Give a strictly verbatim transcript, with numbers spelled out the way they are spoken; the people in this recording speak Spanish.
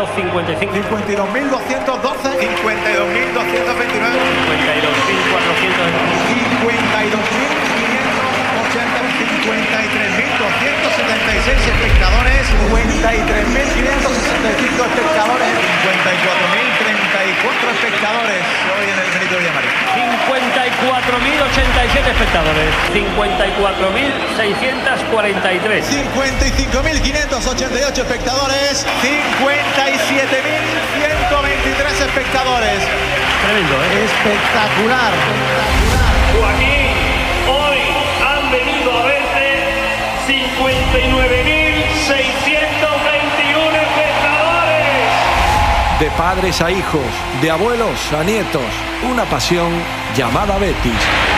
doscientos cincuenta y cinco. cincuenta y dos mil doscientos doce. cincuenta y dos mil doscientos veintinueve. cincuenta y dos mil cuatrocientos. cincuenta y dos mil quinientos ochenta. cincuenta y tres mil doscientos setenta y seis espectadores. cincuenta y tres mil quinientos sesenta y cinco espectadores. cincuenta y cuatro mil treinta y cuatro espectadores hoy en el Benito Villamarín. cincuenta y cuatro mil ochenta y siete espectadores. cincuenta y cuatro mil seiscientos cuarenta y tres. cincuenta y cinco mil quinientos ochenta y ocho espectadores. cincuenta y siete mil ciento veintitrés espectadores. Tremendo, ¿eh? Espectacular. Espectacular. Joaquín, hoy han venido a verte cincuenta y nueve mil seiscientos veintiuno espectadores. De padres a hijos, de abuelos a nietos, una pasión llamada Betis.